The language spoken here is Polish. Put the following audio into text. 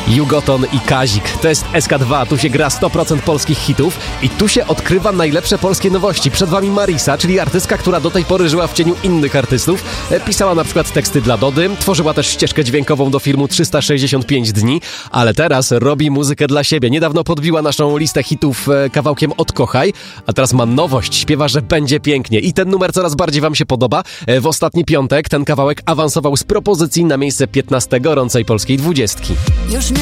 Jugoton i Kazik. To jest SK2, tu się gra 100% polskich hitów i tu się odkrywa najlepsze polskie nowości. Przed wami Marisa, czyli artystka, która do tej pory żyła w cieniu innych artystów. Pisała na przykład teksty dla Dody, tworzyła też ścieżkę dźwiękową do filmu 365 dni, ale teraz robi muzykę dla siebie. Niedawno podbiła naszą listę hitów kawałkiem Odkochaj, a teraz ma nowość, śpiewa, że będzie pięknie i ten numer coraz bardziej wam się podoba. W ostatni piątek ten kawałek awansował z propozycji na miejsce 15 gorącej polskiej 20.